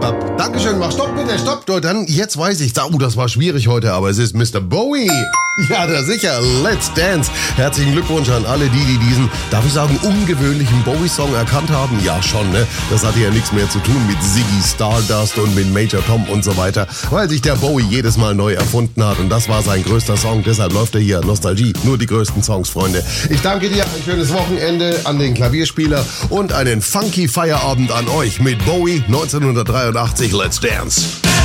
Dankeschön, mach Stopp bitte, Stopp. Dann, jetzt weiß ich, das war schwierig heute, aber es ist Mr. Bowie. Ja, da sicher, Let's Dance. Herzlichen Glückwunsch an alle, die diesen, darf ich sagen, ungewöhnlichen Bowie-Song erkannt haben. Ja, schon, ne? Das hatte ja nichts mehr zu tun mit Ziggy Stardust und mit Major Tom und so weiter, weil sich der Bowie jedes Mal neu erfunden hat und das war sein größter Song. Deshalb läuft er hier, Nostalgie, nur die größten Songs, Freunde. Ich danke dir, ein schönes Wochenende an den Klavierspieler und einen funky Feierabend an euch mit Bowie 1983, Let's Dance.